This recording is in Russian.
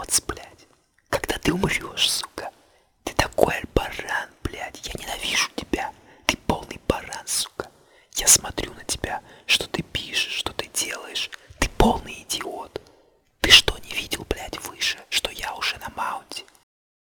коц, блядь. Когда ты умрешь, сука. Ты такой баран, блядь. Я ненавижу тебя. Ты полный баран, сука. Я смотрю на тебя, что ты пишешь, что ты делаешь. Ты полный идиот. Ты что, не видел, блядь, выше, что я уже на маунте?